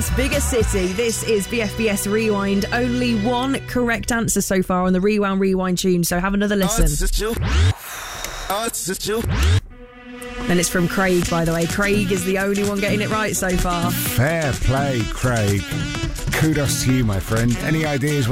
London's biggest city. This is BFBS Rewind. Only one correct answer so far on the Rewind tune, so have another listen. And it's from Craig, by the way. Craig is the only one getting it right so far. Fair play, Craig. Kudos to you, my friend. Any ideas